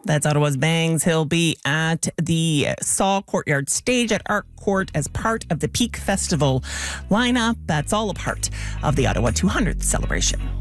That's Ottawa's Bangs. He'll be at the Saw Courtyard stage at Art Court as part of the Peak Festival lineup. That's all a part of the Ottawa 200th celebration.